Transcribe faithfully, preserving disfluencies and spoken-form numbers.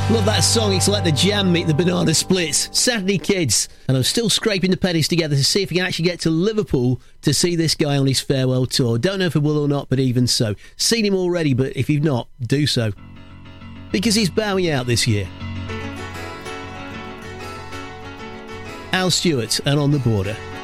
Love that song. It's like the Jam meet the Banana Splits. Saturday Kids. And I'm still scraping the pennies together to see if I can actually get to Liverpool to see this guy on his farewell tour. Don't know if I will or not, but even so. Seen him already, but if you've not, do so. Because he's bowing out this year. Al Stewart and On the Border.